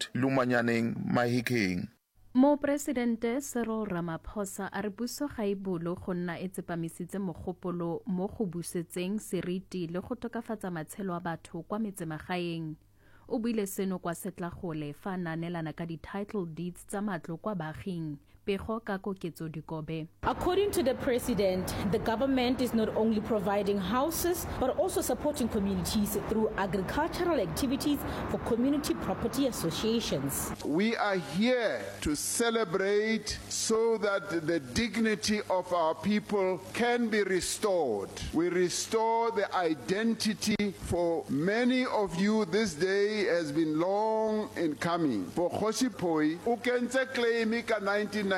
Road, Lumanyaneng, Mahikeng. Mo Presidente Cyril Ramaphosa a re puso ga e bolo go nna e tsepamisitse mogopolo mo go busetseng seriti le go tokafatsa matshelo a batho kwa metsemagaeng. O buile seno kwa Setlagole fa a neelana ka di-title deeds tsa matlo kwa baaging. Pego ka Koketso Dikobe. According to the President, the government is not only providing houses but also supporting communities through agricultural activities for community property associations. We are here to celebrate so that the dignity of our people can be restored. We restore the identity. For many of you, this day has been long in coming. For Kgoshipoi, who can claim 1996,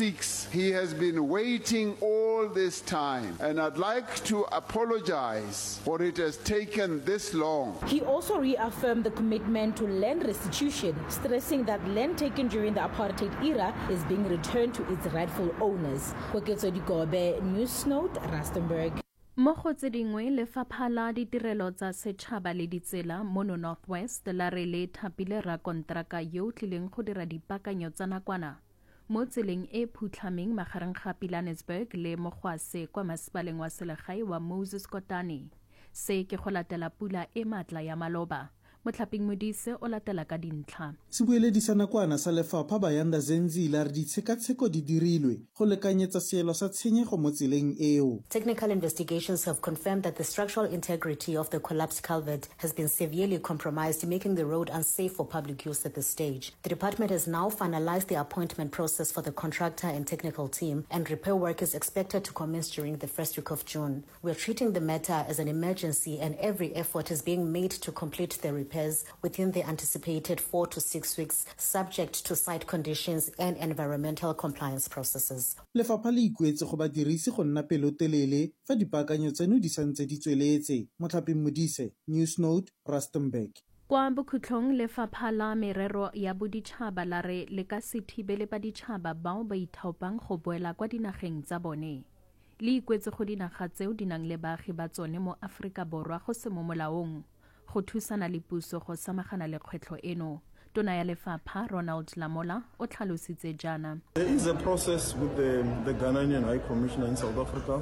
he has been waiting all this time, and I'd like to apologize for it has taken this long. He also reaffirmed the commitment to land restitution, stressing that land taken during the apartheid era is being returned to its rightful owners. Koketso Dikobe, News Note, Rustenburg. Mo go tse dingwe lefapha la ditirelo tsa setšhaba le ditsela mono Northwest la re le thapile rakonteraka yo o tlileng go dira dipaakanyo tsa nakwana mo tseleng e phutlhameng magareng ga Pilanesberg le Mogwase kwa masepaleng wa selegae wa Moses Kotane. Se ke go latela pula e matla ya maloba. Motlhaping Modise o latela ka dintlha. Sebueledi sa nakwana sa lefapha Bayanda Zenzile a re ditshekatsheko di dirilwe go lekanyetsa seelo sa tshenyego mo tseleng eo. Technical investigations have confirmed that the structural integrity of the collapsed culvert has been severely compromised, making the road unsafe for public use at this stage. The department has now finalized the appointment process for the contractor and technical team, and repair work is expected to commence during the first week of June. We are treating the matter as an emergency, and every effort is being made to complete the repairs within the anticipated 4 to 6 weeks, subject to site conditions and environmental compliance processes. Lefapha le ikuetse go badirisi go nna pelotelele fa dipaakanyo tseno di santse di tsweletse. Motlhaping Modise, News Note, Rustenburg. Kwa bokhutlong lefapha la merero ya boditšhaba la re le ka se thibele baditšhaba bao ba ithaopang go boela kwa dinageng tsa bone. Le ikuetse go dinaga tseo di nang le baagi ba tsone mo Aforika Borwa go se mo molaong. Go thusana le puso go samagana le kgwetlho eno. Tona ya lefapha Ronald Lamola o tlhalositse jana. There is a process with the Ghanaian High Commissioner in South Africa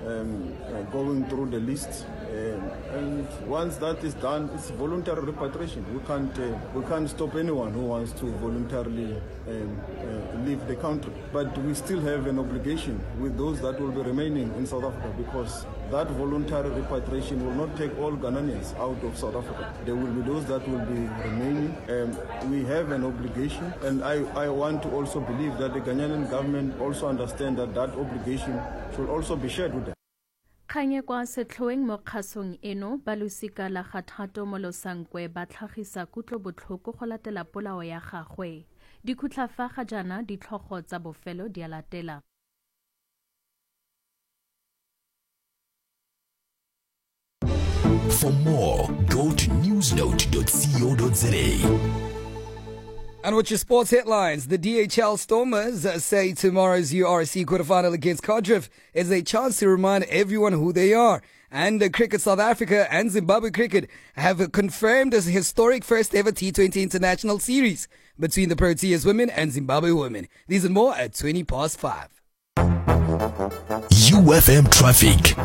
going through the list, and once that is done, it's voluntary repatriation. We can't stop anyone who wants to voluntarily leave the country, but we still have an obligation with those that will be remaining in South Africa, because that voluntary repatriation will not take all Ghanaians out of South Africa. There will be those that will be remaining. We have an obligation, and I want to also believe that the Ghanaian government also understand that that obligation should also be shared with them. Kganye kwa setlhoeng mo kgasong eno balosika la gathato mo Losankwe ba tlhagisa kutlobotlhoko go latela polao ya gagwe. Dikhutla fa ga jana ditlhogo tsa bofelo di a latela. For more, go to newsnote.co.za. And with your sports headlines, the DHL Stormers say tomorrow's URC quarterfinal against Cardiff is a chance to remind everyone who they are. And Cricket South Africa and Zimbabwe Cricket have confirmed a historic first ever T20 international series between the Proteas women and Zimbabwe women. These and more at 5:20. UFM Traffic.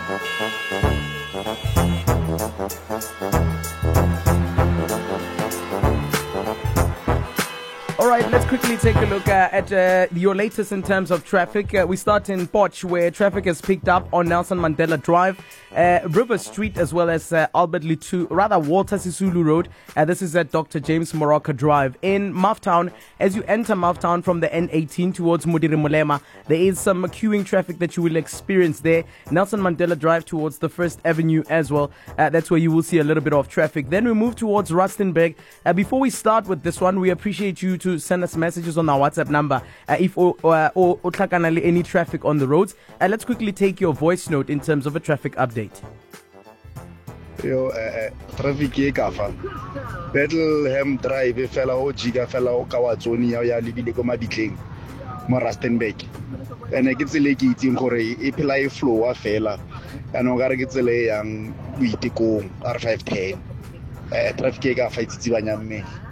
All right, let's quickly take a look at your latest in terms of traffic. We start in Potch, where traffic has picked up on Nelson Mandela Drive, River Street, as well as Walter Sisulu Road. This is at Dr. James Moroka Drive. In Mufftown, as you enter Mufftown from the N18 towards Mudiri Mulema, there is some queuing traffic that you will experience there. Nelson Mandela Drive towards the First Avenue as well. That's where you will see a little bit of traffic. Then we move towards Rustenburg. Before we start with this one, we appreciate you to send us messages on our WhatsApp number if any traffic on the roads. Let's quickly take your voice note in terms of a traffic update. Traffic e ka fa Bethlehem Drive e fela o jiga fela o ka wa tsoni ya lebile ko Maditleng mo Rustenburg, ene ke tsele ke itseng gore e phela e flow wa fela ano ga re ke tsele yang Boitekong R510 traffic e ka fa itsitsibanya mme